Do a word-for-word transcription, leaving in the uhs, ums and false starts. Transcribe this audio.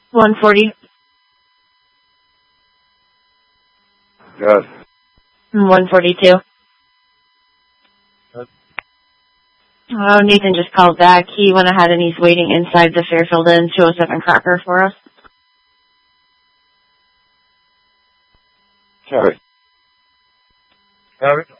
one forty. Good. one forty-two. Good. Oh, Nathan just called back. He went ahead and he's waiting inside the Fairfield Inn two oh seven Crocker for us. Carry. Carry.